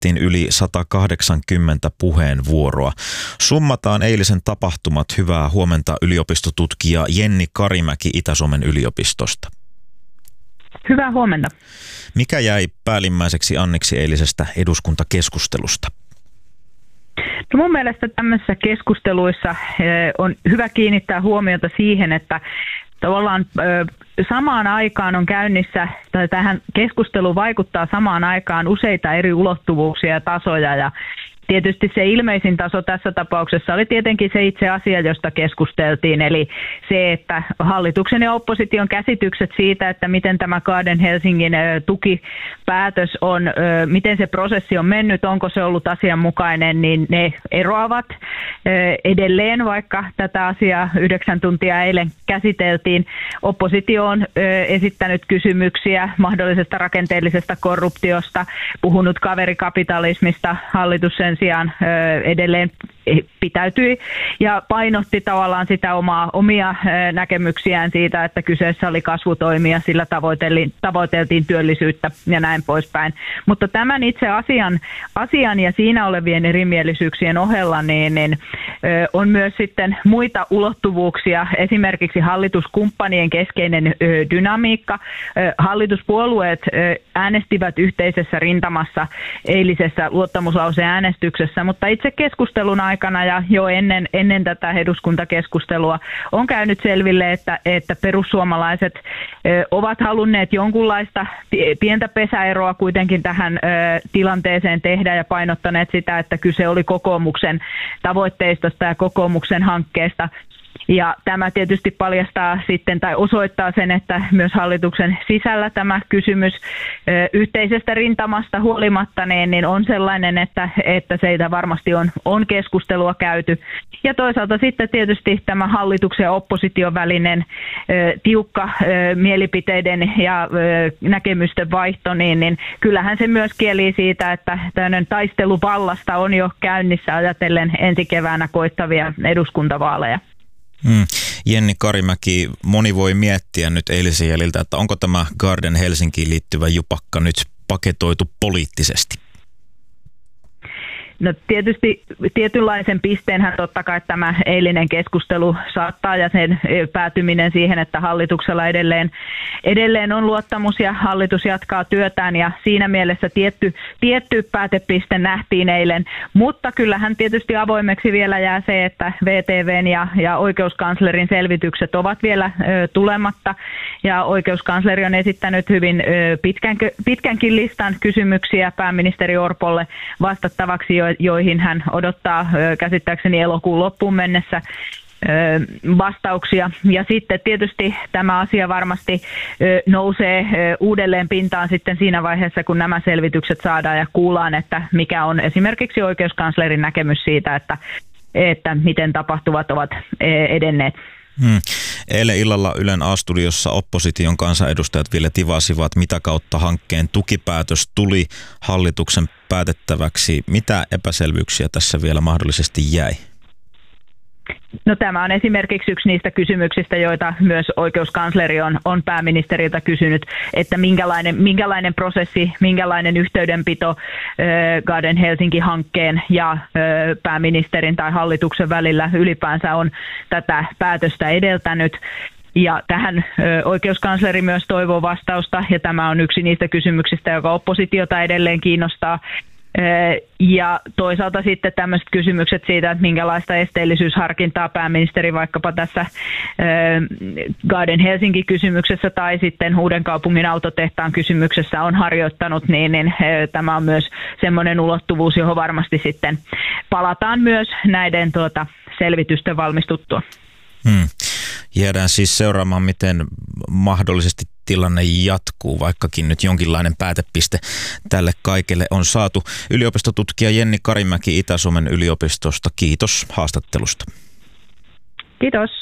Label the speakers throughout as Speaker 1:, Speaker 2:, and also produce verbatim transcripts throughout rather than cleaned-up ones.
Speaker 1: pidettiin yli sata kahdeksankymmentä puheenvuoroa. Summataan eilisen tapahtumat. Hyvää huomenta yliopistotutkija Jenni Karimäki Itä-Suomen yliopistosta.
Speaker 2: Hyvää huomenta.
Speaker 1: Mikä jäi päällimmäiseksi anniksi eilisestä eduskuntakeskustelusta?
Speaker 2: No mun mielestä tämmöisissä keskusteluissa on hyvä kiinnittää huomiota siihen, että tavallaan samaan aikaan on käynnissä, tai tähän keskusteluun vaikuttaa samaan aikaan useita eri ulottuvuuksia ja tasoja, ja tietysti se ilmeisin taso tässä tapauksessa oli tietenkin se itse asia, josta keskusteltiin, eli se, että hallituksen ja opposition käsitykset siitä, että miten tämä Garden Helsingin tukipäätös on, miten se prosessi on mennyt, onko se ollut asianmukainen, niin ne eroavat edelleen, vaikka tätä asiaa yhdeksän tuntia eilen käsiteltiin. Oppositio on esittänyt kysymyksiä mahdollisesta rakenteellisesta korruptiosta, puhunut kaverikapitalismista, hallitus sen sijaan edelleen pitäytyi ja painotti tavallaan sitä omaa, omia näkemyksiään siitä, että kyseessä oli kasvutoimia, sillä tavoiteltiin, tavoiteltiin työllisyyttä ja näin poispäin. Mutta tämän itse asian, asian ja siinä olevien erimielisyyksien ohella niin, niin, on myös sitten muita ulottuvuuksia, esimerkiksi hallituskumppanien keskeinen dynamiikka. Hallituspuolueet äänestivät yhteisessä rintamassa eilisessä luottamuslauseen äänestyksessä, mutta itse keskustelun aikana ja jo ennen, ennen tätä eduskuntakeskustelua on käynyt selville, että, että perussuomalaiset ö, ovat halunneet jonkunlaista pientä pesäeroa kuitenkin tähän ö, tilanteeseen tehdä ja painottaneet sitä, että kyse oli kokoomuksen tavoitteistosta ja kokoomuksen hankkeesta. Ja tämä tietysti paljastaa sitten tai osoittaa sen, että myös hallituksen sisällä tämä kysymys ö, yhteisestä rintamasta huolimatta niin, niin on sellainen, että, että siitä varmasti on, on keskustelua käyty. Ja toisaalta sitten tietysti tämä hallituksen ja opposition välinen ö, tiukka ö, mielipiteiden ja ö, näkemysten vaihto, niin, niin kyllähän se myös kielii siitä, että tämmöinen taistelu vallasta on jo käynnissä ajatellen ensi keväänä koittavia eduskuntavaaleja.
Speaker 1: Hmm. Jenni Karimäki, moni voi miettiä nyt eilisen jäljiltä, että onko tämä Garden Helsinkiin liittyvä jupakka nyt paketoitu poliittisesti?
Speaker 2: No tietysti tietynlaisen pisteenhän totta kai tämä eilinen keskustelu saattaa ja sen päätyminen siihen, että hallituksella edelleen, edelleen on luottamus ja hallitus jatkaa työtään ja siinä mielessä tietty, tietty päätepiste nähtiin eilen, mutta kyllähän tietysti avoimeksi vielä jää se, että V T V:n ja, ja oikeuskanslerin selvitykset ovat vielä ö, tulematta ja oikeuskansleri on esittänyt hyvin ö, pitkän, pitkänkin listan kysymyksiä pääministeri Orpolle vastattavaksi, jo, joihin hän odottaa käsittääkseni elokuun loppuun mennessä vastauksia. Ja sitten tietysti tämä asia varmasti nousee uudelleen pintaan sitten siinä vaiheessa, kun nämä selvitykset saadaan ja kuullaan, että mikä on esimerkiksi oikeuskanslerin näkemys siitä, että, että miten tapahtuvat ovat edenneet.
Speaker 1: Hmm. Eilen illalla Ylen A-studiossa opposition kansanedustajat vielä tivasivat, mitä kautta hankkeen tukipäätös tuli hallituksen päätettäväksi. Mitä epäselvyyksiä tässä vielä mahdollisesti jäi?
Speaker 2: No tämä on esimerkiksi yksi niistä kysymyksistä, joita myös oikeuskansleri on, on pääministeriltä kysynyt, että minkälainen, minkälainen prosessi, minkälainen yhteydenpito äh, Garden Helsinki-hankkeen ja äh, pääministerin tai hallituksen välillä ylipäänsä on tätä päätöstä edeltänyt. Ja tähän ö, oikeuskansleri myös toivoo vastausta, ja tämä on yksi niistä kysymyksistä, joka oppositiota edelleen kiinnostaa. Ja toisaalta sitten tämmöiset kysymykset siitä, että minkälaista esteellisyysharkintaa pääministeri vaikkapa tässä Garden Helsinki-kysymyksessä tai sitten Uudenkaupungin autotehtaan kysymyksessä on harjoittanut, niin, niin tämä on myös semmoinen ulottuvuus, johon varmasti sitten palataan myös näiden tuota, selvitysten valmistuttua.
Speaker 1: Hmm. Jäädään siis seuraamaan, miten mahdollisesti tilanne jatkuu, vaikkakin nyt jonkinlainen päätepiste tälle kaikelle on saatu. Yliopistotutkija Jenni Karimäki Itä-Suomen yliopistosta, kiitos haastattelusta.
Speaker 2: Kiitos.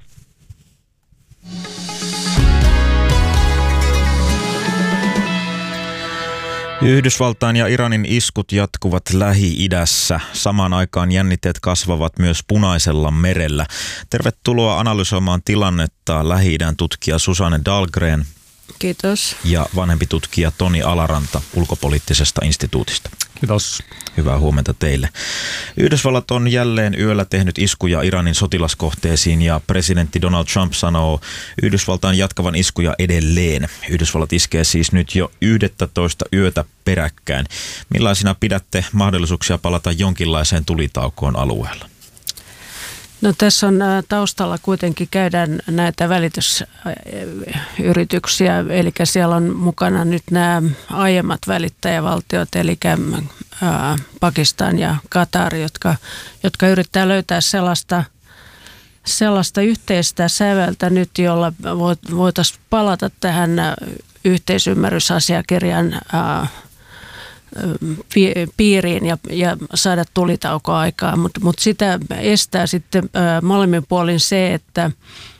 Speaker 1: Yhdysvaltain ja Iranin iskut jatkuvat Lähi-idässä. Samaan aikaan jännitteet kasvavat myös Punaisella merellä. Tervetuloa analysoimaan tilannetta Lähi-idän tutkija Susanne Dahlgren.
Speaker 3: Kiitos.
Speaker 1: Ja vanhempi tutkija Toni Alaranta ulkopoliittisesta instituutista.
Speaker 4: Kiitos.
Speaker 1: Hyvää huomenta teille. Yhdysvallat on jälleen yöllä tehnyt iskuja Iranin sotilaskohteisiin ja presidentti Donald Trump sanoo Yhdysvaltain jatkavan iskuja edelleen. Yhdysvallat iskee siis nyt jo yksitoista yötä peräkkäin. Millaisina pidätte mahdollisuuksia palata jonkinlaiseen tulitaukoon alueella?
Speaker 3: No tässä on taustalla kuitenkin käydään näitä välitysyrityksiä, eli siellä on mukana nyt nämä aiemmat välittäjävaltiot, eli Pakistan ja Katar, jotka, jotka yrittää löytää sellaista, sellaista yhteistä säveltä nyt, jolla voitaisiin palata tähän yhteisymmärrysasiakirjan piiriin ja, ja saada tulitaukoa aikaan, mutta mut sitä estää sitten ä, molemmin puolin se, että ä,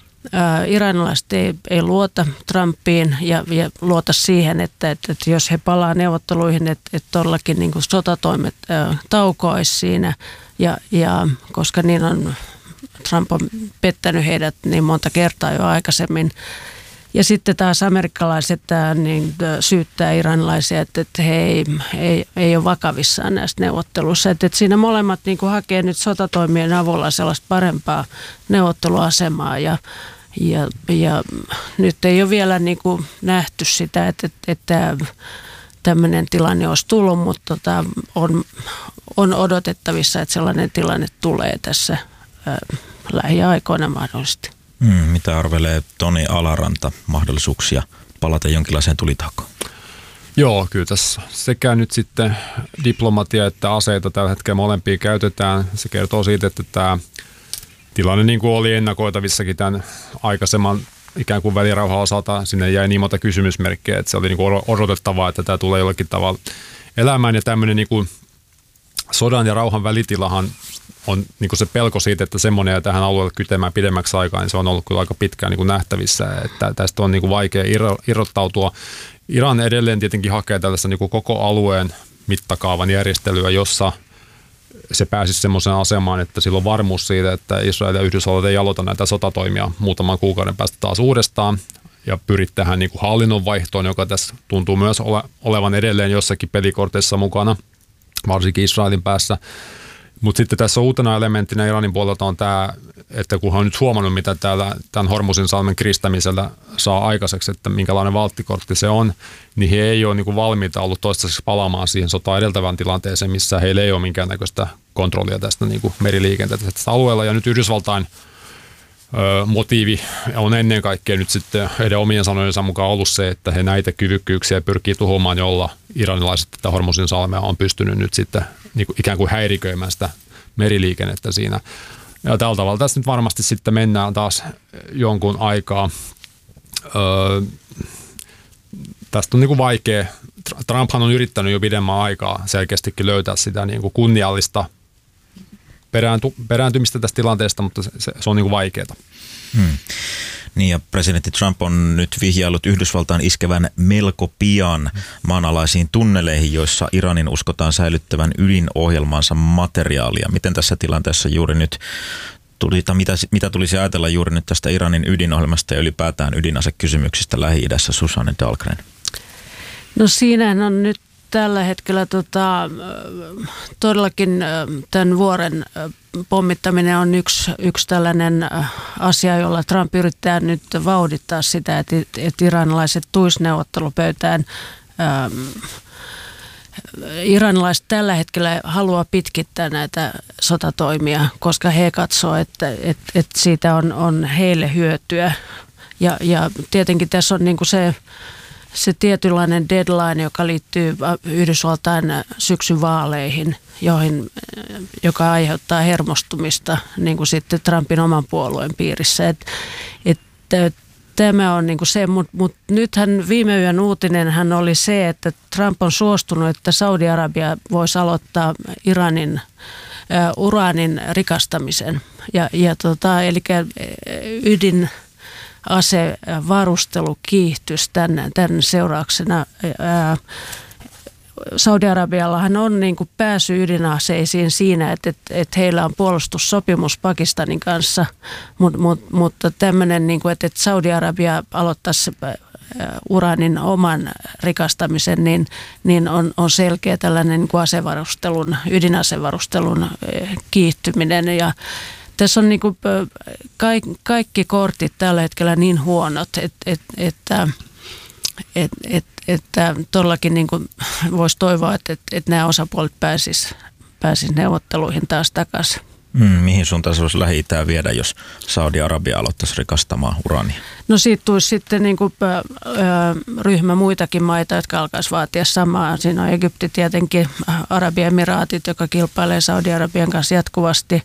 Speaker 3: iranilaiset ei, ei luota Trumpiin ja, ja luota siihen, että, että, että jos he palaa neuvotteluihin, että, että todellakin niin kuin sotatoimet ä, taukoaisi siinä ja, ja koska niin on, Trump on pettänyt heidät niin monta kertaa jo aikaisemmin. Ja sitten taas amerikkalaiset niin, syyttää iranilaisia, että, että he ei, ei, ei ole vakavissaan näistä neuvotteluissa. Että, että siinä molemmat niin kuin hakee nyt sotatoimien avulla sellaista parempaa neuvotteluasemaa. Ja, ja, ja nyt ei ole vielä niin kuin nähty sitä, että, että, että tämmöinen tilanne olisi tullut, mutta tota, on, on odotettavissa, että sellainen tilanne tulee tässä ää, lähiaikoina mahdollisesti.
Speaker 1: Hmm, mitä arvelee Toni Alaranta mahdollisuuksia palata jonkinlaiseen tulitaukoon?
Speaker 4: Joo, kyllä tässä sekä nyt sitten diplomatia että aseita tällä hetkellä molempia käytetään. Se kertoo siitä, että tämä tilanne niin kuin oli ennakoitavissakin tämän aikaisemman ikään kuin välirauhan osalta. Sinne jäi niin monta kysymysmerkkejä, että se oli niin kuin odotettavaa, että tämä tulee jollakin tavalla elämään. Ja tämmöinen niin kuin sodan ja rauhan välitilahan on niin kuin se pelko siitä, että semmoinen ja tähän alueelle kytemään pidemmäksi aikaa, niin se on ollut kyllä aika pitkään niin kuin nähtävissä, että tästä on niin kuin vaikea irrottautua. Iran edelleen tietenkin hakee tällaista niin kuin koko alueen mittakaavan järjestelyä, jossa se pääsisi semmoiseen asemaan, että sillä on varmuus siitä, että Israel ja Yhdysvallat ei aloita näitä sotatoimia muutaman kuukauden päästä taas uudestaan ja pyrit tähän niin kuin hallinnon vaihtoon, joka tässä tuntuu myös ole, olevan edelleen jossakin pelikorteissa mukana, varsinkin Israelin päässä. Mutta sitten tässä uutena elementtinä Iranin puolelta on tämä, että kun on nyt huomannut, mitä täällä tämän Hormuzin salmen kiristämisellä saa aikaiseksi, että minkälainen valttikortti se on, niin he ei ole niin kuin valmiita ollut toistaiseksi palaamaan siihen sotaa edeltävään tilanteeseen, missä heillä ei ole minkäännäköistä kontrollia tästä niin kuin meriliikenteestä tästä alueella. Ja nyt Yhdysvaltain ö, motiivi on ennen kaikkea nyt sitten heidän omien sanojensa mukaan ollut se, että he näitä kyvykkyyksiä pyrkii tuhoamaan, jolla iranilaiset tätä Hormuzin salmea on pystynyt nyt sitten niin kuin ikään kuin häiriköimään sitä meriliikennettä siinä. Ja tällä tavalla tässä nyt varmasti sitten mennään taas jonkun aikaa. Öö, tästä on niin kuin vaikea. Trumphan on yrittänyt jo pidemmän aikaa selkeästikin löytää sitä niin kuin kunniallista peräänty, perääntymistä tästä tilanteesta, mutta se, se, se on niin kuin vaikeaa.
Speaker 1: Hmm. Niin ja presidentti Trump on nyt vihjaillut Yhdysvaltain iskevän melko pian maanalaisiin tunneleihin, joissa Iranin uskotaan säilyttävän ydinohjelmansa materiaalia. Miten tässä tilanteessa juuri nyt tuli, mitä, mitä tulisi ajatella juuri nyt tästä Iranin ydinohjelmasta ja ylipäätään ydinasekysymyksistä Lähi-idässä, Susanne Dahlgren?
Speaker 3: No siinähän on nyt tällä hetkellä tota, todellakin tämän vuoren pommittaminen on yksi, yksi tällainen asia, jolla Trump yrittää nyt vauhdittaa sitä, että, että iranilaiset tuisi neuvottelupöytään. Iranilaiset tällä hetkellä haluaa pitkittää näitä sotatoimia, koska he katsoo, että, että, että siitä on, on heille hyötyä. Ja, ja tietenkin tässä on niin kuin se... se tietynlainen deadline, joka liittyy Yhdysvaltain syksyn vaaleihin, joihin, joka aiheuttaa hermostumista niin kuin sitten Trumpin oman puolueen piirissä. Et, et, tämä on niin kuin se, mutta mut nythän viime yön uutinen hän oli se, että Trump on suostunut, että Saudi-Arabia voisi aloittaa Iranin ä, uraanin rikastamisen. Ja, ja tota, eli ydin... asevarustelu kiihtyisi tämän, tämän seurauksena. Ää, Saudi-Arabiallahan on niin kuin pääsy ydinaseisiin siinä, että, että, että heillä on puolustussopimus Pakistanin kanssa, Mut, mut, mutta tämmöinen, niin kuin, että, että Saudi-Arabia aloittaisi uraanin oman rikastamisen, niin, niin on, on selkeä tällainen niin kuin asevarustelun, ydinasevarustelun kiihtyminen. Ja tässä on niin kuin kaikki, kaikki kortit tällä hetkellä niin huonot, että, että, että, että, että, että todellakin niin kuin voisi toivoa, että, että, että nämä osapuolet pääsisivät pääsis neuvotteluihin taas takaisin.
Speaker 1: Mm, mihin suuntaan se voisi Lähi-Itää viedä, jos Saudi-Arabia aloittaisi rikastamaan uraania?
Speaker 3: No siitä tulisi sitten niin kuin, ö, ryhmä muitakin maita, jotka alkaisi vaatia samaa. Siinä on Egypti tietenkin, Arabiemiraatit, joka kilpailee Saudi-Arabian kanssa jatkuvasti.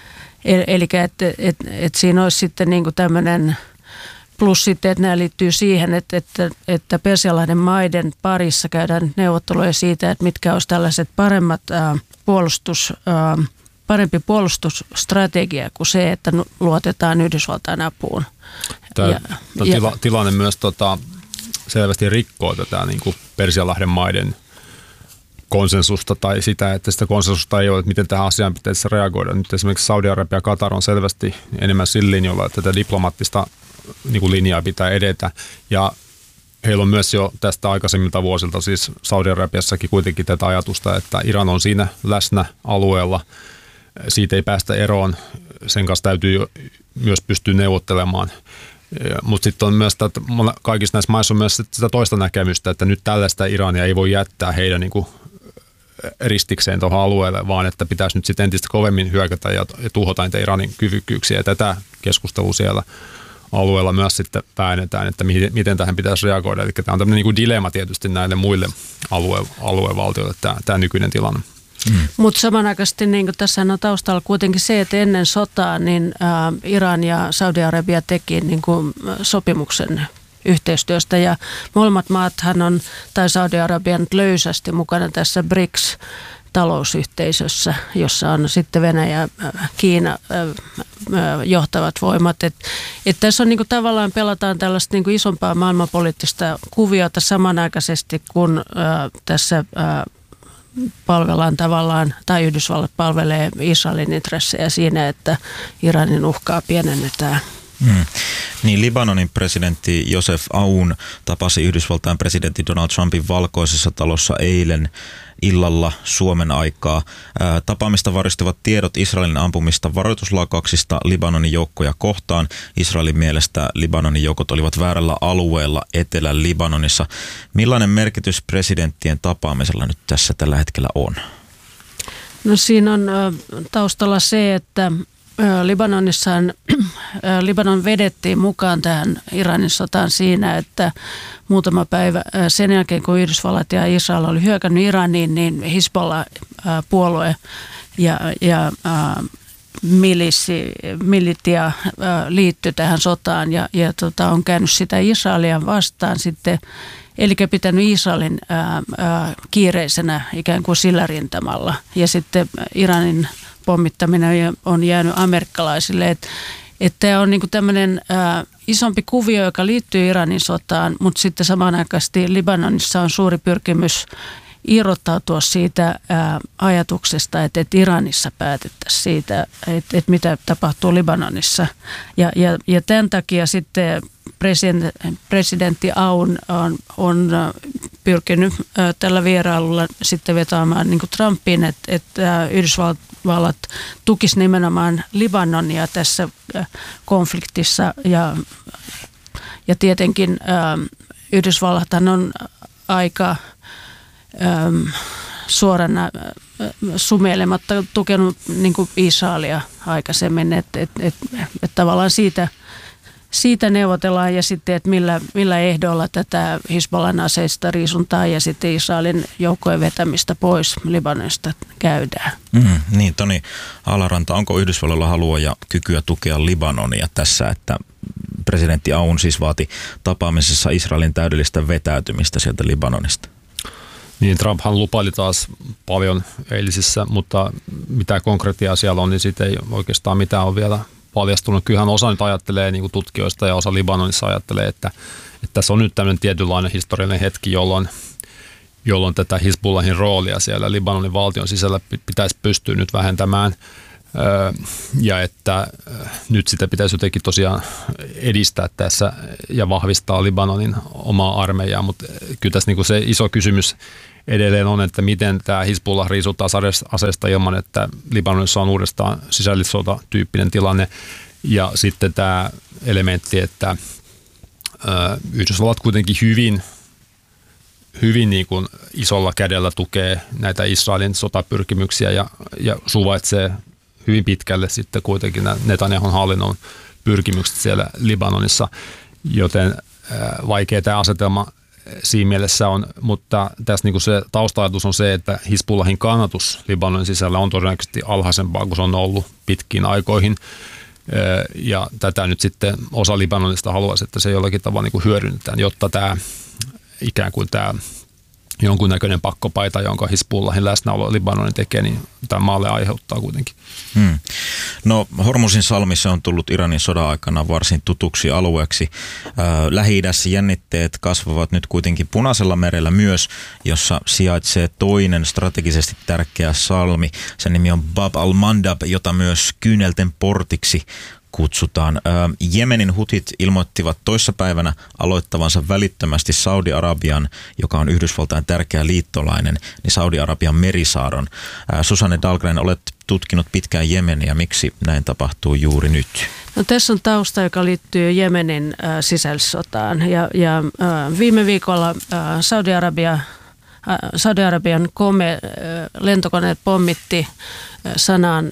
Speaker 3: Eli että et, et siinä olisi sitten niin kuin tämmöinen, plus sitten, että nämä liittyy siihen, että, että, että Persianlahden maiden parissa käydään neuvotteluja siitä, että mitkä olisi tällaiset paremmat ä, puolustus, ä, parempi puolustusstrategia kuin se, että luotetaan Yhdysvaltain apuun.
Speaker 4: Tämä, ja, tämä tila, ja, tilanne myös tota, selvästi rikkoo tätä niin kuin Persianlahden maiden konsensusta tai sitä, että sitä konsensusta ei ole, että miten tähän asiaan pitäisi reagoida. Nyt esimerkiksi Saudi-Arabia ja Katar on selvästi enemmän sillä linjalla, että tätä diplomaattista niin kuin linjaa pitää edetä. Ja heillä on myös jo tästä aikaisemmilta vuosilta, siis Saudi-Arabiassakin kuitenkin tätä ajatusta, että Iran on siinä läsnä alueella. Siitä ei päästä eroon. Sen kanssa täytyy myös pystyä neuvottelemaan. Mutta sitten on myös, että kaikissa näissä maissa on myös sitä toista näkemystä, että nyt tällaista Irania ei voi jättää heidän niin kuin ristikseen tuohon alueelle, vaan että pitäisi nyt sitten entistä kovemmin hyökätä ja, ja tuhota niitä Iranin kyvykkyyksiä. Ja tätä keskustelua siellä alueella myös sitten väännetään, että miten, miten tähän pitäisi reagoida. Eli tämä on tämmöinen niin kuin dilemma tietysti näille muille alue, aluevaltioille, tämä, tämä nykyinen tilanne.
Speaker 3: Mm. Mutta samanaikaisesti niin tässä on taustalla kuitenkin se, että ennen sotaa niin ä, Iran ja Saudi-Arabia teki niin kuin sopimuksen yhteistyöstä ja molemmat maathan on, tai Saudi-Arabia nyt löysästi mukana tässä BRICS-talousyhteisössä, jossa on sitten Venäjä, Kiina johtavat voimat. Et, et tässä on niin kuin tavallaan pelataan tällaista niin kuin isompaa maailmanpoliittista kuviota samanaikaisesti, kun ä, tässä ä, palvellaan tavallaan, tai Yhdysvallat palvelee Israelin intressejä siinä, että Iranin uhkaa pienennetään.
Speaker 1: Hmm. Niin Libanonin presidentti Joseph Aoun tapasi Yhdysvaltain presidentti Donald Trumpin Valkoisessa talossa eilen illalla Suomen aikaa. Ää, tapaamista varistivat tiedot Israelin ampumista varoituslaukauksista Libanonin joukkoja kohtaan. Israelin mielestä Libanonin joukot olivat väärällä alueella Etelä-Libanonissa. Millainen merkitys presidenttien tapaamisella nyt tässä tällä hetkellä on?
Speaker 3: No siinä on taustalla se, että Libanonissaan, Libanon vedettiin mukaan tähän Iranin sotaan siinä, että muutama päivä sen jälkeen, kun Yhdysvallat ja Israel oli hyökännyt Iraniin, niin Hizbollah-puolue ja, ja milissi, militia liittyi tähän sotaan ja, ja tota, on käynyt sitä Israelia vastaan sitten, eli pitänyt Israelin ää, ää, kiireisenä ikään kuin sillä rintamalla ja sitten Iranin pommittaminen on jäänyt amerikkalaisille. Että et tämä on niinku tämmöinen ää, isompi kuvio, joka liittyy Iranin sotaan, mutta sitten samanaikaisesti Libanonissa on suuri pyrkimys irrottautua siitä ää, ajatuksesta, että et Iranissa päätettäisiin siitä, että et mitä tapahtuu Libanonissa. Ja, ja, ja tämän takia sitten presidentti, presidentti Aoun on, on pyrkinyt ää, tällä vierailulla sitten vetoamaan niin kuin Trumpiin, että et, Yhdysvallat tukisi nimenomaan Libanonia tässä ää, konfliktissa. Ja, ja tietenkin ää, Yhdysvallathan on aika Öm, suorana sumeilematta tukenut niin kuin Israelia aikaisemmin, että et, et, et tavallaan siitä, siitä neuvotellaan ja sitten, että millä, millä ehdolla tätä Hizbollan aseista riisuntaa ja sitten Israelin joukkojen vetämistä pois Libanonista käydään.
Speaker 1: Mm, niin, Toni Alaranta, onko Yhdysvalloilla halua ja kykyä tukea Libanonia tässä, että presidentti Aoun siis vaati tapaamisessa Israelin täydellistä vetäytymistä sieltä Libanonista?
Speaker 4: Niin, Trumphan lupaili taas paljon eilisissä, mutta mitä konkretiaa siellä on, niin siitä ei oikeastaan mitään ole vielä paljastunut. Kyllähän osa nyt ajattelee niin kuin tutkijoista ja osa Libanonissa ajattelee, että, että tässä on nyt tämmöinen tietynlainen historiallinen hetki, jolloin, jolloin tätä Hizbullahin roolia siellä Libanonin valtion sisällä pitäisi pystyä nyt vähentämään. ja että nyt sitä pitäisi jotenkin tosiaan edistää tässä ja vahvistaa Libanonin omaa armeijaa, mutta kyllä tässä niin kuin se iso kysymys edelleen on, että miten tämä Hizbullah riisutaan aseesta ilman, että Libanonissa on uudestaan sisällissota-tyyppinen tilanne. Ja sitten tämä elementti, että Yhdysvallat kuitenkin hyvin, hyvin niin kuin isolla kädellä tukee näitä Israelin sotapyrkimyksiä ja, ja suvaitsee hyvin pitkälle sitten kuitenkin Netanyahun hallinnon pyrkimykset siellä Libanonissa, joten vaikea tämä asetelma siinä mielessä on, mutta tässä niin se tausta-ajatus on se, että Hizbullahin kannatus Libanonin sisällä on todennäköisesti alhaisempaa kuin se on ollut pitkiin aikoihin. Ja tätä nyt sitten osa Libanonista haluaisi, että se jollakin tavalla niin kuin hyödynnetään, jotta tämä ikään kuin tämä jonkunnäköinen pakkopaita, jonka Hizbullahin läsnäolo Libanonin tekee, niin tämä maalle aiheuttaa kuitenkin.
Speaker 1: Hmm. No Hormuzin salmi se on tullut Iranin sodan aikana varsin tutuksi alueeksi. Äh, Lähi-idässä jännitteet kasvavat nyt kuitenkin Punaisella merellä myös, jossa sijaitsee toinen strategisesti tärkeä salmi. Sen nimi on Bab al-Mandab, jota myös kyynelten portiksi kutsutaan. Jemenin hutit ilmoittivat toissapäivänä aloittavansa välittömästi Saudi-Arabian, joka on Yhdysvaltain tärkeä liittolainen, niin Saudi-Arabian merisaaron. Susanne Dahlgren, olet tutkinut pitkään Jemeniä. Miksi näin tapahtuu juuri nyt?
Speaker 3: No, tässä on tausta, joka liittyy Jemenin äh, sisällissotaan. Ja, ja äh, viime viikolla äh, Saudi-Arabia Saudi-Arabian Kome lentokoneet pommitti Sanaan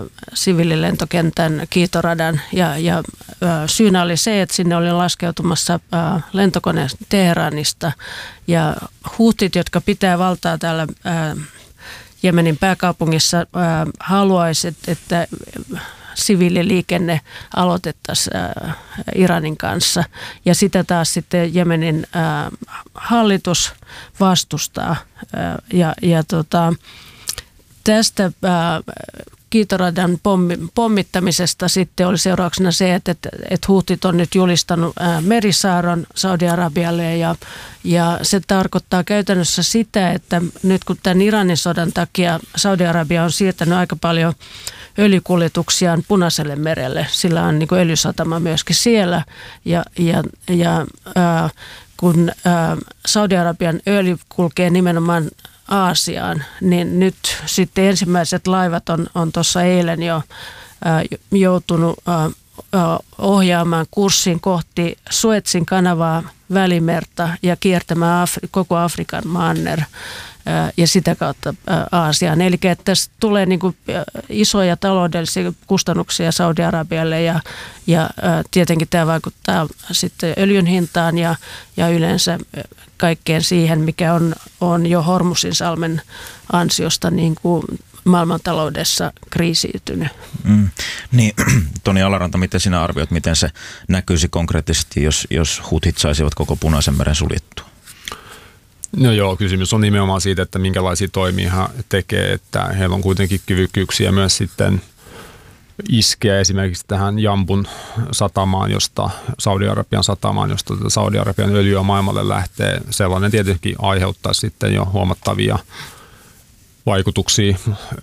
Speaker 3: siviililentokentän kiitoradan ja, ja syynä oli se, että sinne oli laskeutumassa lentokone Teheranista ja huutit, jotka pitää valtaa täällä Jemenin pääkaupungissa, haluaisivat, että siviililiikenne aloitettaisiin äh, Iranin kanssa. Ja sitä taas sitten Jemenin äh, hallitus vastustaa. Äh, ja, ja tota, tästä äh, kiitoradan pommi, pommittamisesta sitten oli seurauksena se, että, että, että huutit on nyt julistanut äh, merisaaron Saudi-Arabialle ja, ja se tarkoittaa käytännössä sitä, että nyt kun tämän Iranin sodan takia Saudi-Arabia on siirtänyt aika paljon öljykuljetuksiaan Punaiselle merelle. Sillä on niin kuin öljysatama myöskin siellä ja, ja, ja ää, kun ää, Saudi-Arabian öljy kulkee nimenomaan Aasiaan, niin nyt sitten ensimmäiset laivat on, on tuossa eilen jo ää, joutunut ää, ohjaamaan kurssin kohti Suezin kanavaa, Välimerta ja kiertämään Afri- koko Afrikan manner ja sitä kautta Aasiaan. Eli että tässä tulee niin kuin isoja taloudellisia kustannuksia Saudi-Arabialle ja, ja tietenkin tämä vaikuttaa sitten öljyn hintaan ja, ja yleensä kaikkeen siihen, mikä on, on jo Hormuzin salmen ansiosta niin kuin maailmantaloudessa kriisiytynyt. Mm.
Speaker 1: Niin, Toni Alaranta, miten sinä arvioit, miten se näkyisi konkreettisesti, jos, jos hutit saisivat koko Punaisen meren suljettua?
Speaker 4: No joo, kysymys on nimenomaan siitä, että minkälaisia toimia hän tekee, että heillä on kuitenkin kyvykkyyksiä myös sitten iskeä esimerkiksi tähän Jambun satamaan, josta Saudi-Arabian satamaan, josta Saudi-Arabian öljyä maailmalle lähtee. Sellainen tietenkin aiheuttaa sitten jo huomattavia vaikutuksia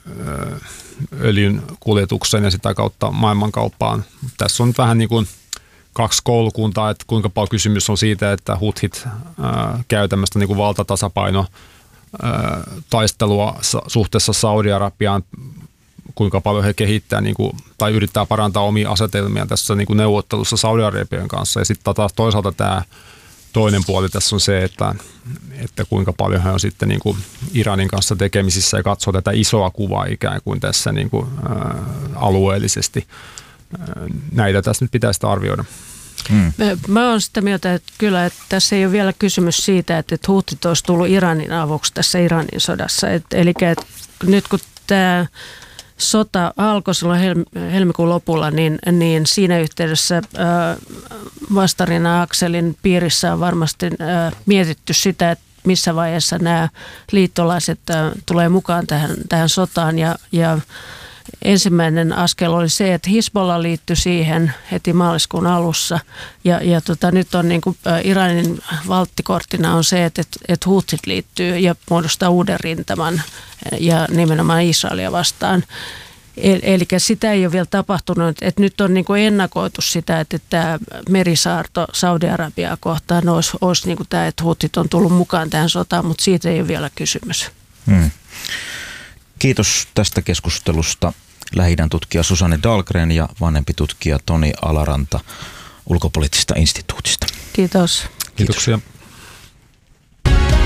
Speaker 4: öljyn kuljetukseen ja sitä kautta maailmankauppaan. Tässä on vähän niin kuin kaksi koulukuntaa, että kuinka paljon kysymys on siitä, että huthit ää, käy tämmöistä niin kuin valtatasapaino ää, taistelua suhteessa Saudi-Arabiaan, kuinka paljon he kehittää niin kuin, tai yrittää parantaa omia asetelmia tässä niin kuin neuvottelussa Saudi-Arabian kanssa. Ja sitten taas toisaalta tämä toinen puoli tässä on se, että, että kuinka paljon he on sitten niin kuin Iranin kanssa tekemisissä ja katsoo tätä isoa kuvaa ikään kuin tässä niin kuin, ää, alueellisesti. Näitä tässä nyt pitäisi arvioida.
Speaker 3: Hmm. Mä oon sitä mieltä, että kyllä, että tässä ei ole vielä kysymys siitä, että huutit olisi tullut Iranin avuksi tässä Iranin sodassa. Et, eli että nyt kun tämä sota alkoi silloin helmikuun lopulla, niin, niin siinä yhteydessä vastarina-akselin piirissä on varmasti ää, mietitty sitä, että missä vaiheessa nämä liittolaiset ää, tulee mukaan tähän, tähän sotaan ja, ja ensimmäinen askel oli se, että Hizbollah liittyi siihen heti maaliskuun alussa ja, ja tota, nyt on niin kuin Iranin valttikorttina on se, että, että huutit liittyy ja muodostaa uuden rintaman ja nimenomaan Israelia vastaan. Eli sitä ei ole vielä tapahtunut, että nyt on niin kuin ennakoitu sitä, että tämä merisaarto Saudi-Arabiaa kohtaan olisi, olisi niin kuin tämä, että huutit on tullut mukaan tähän sotaan, mutta siitä ei ole vielä kysymys. Hmm.
Speaker 1: Kiitos tästä keskustelusta Lähi-idän tutkija Susanne Dahlgren ja vanhempi tutkija Toni Alaranta Ulkopoliittisesta instituutista.
Speaker 3: Kiitos.
Speaker 4: Kiitoksia.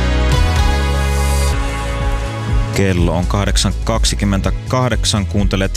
Speaker 1: Kello on kahdeksan kaksikymmentäkahdeksan, kuuntelet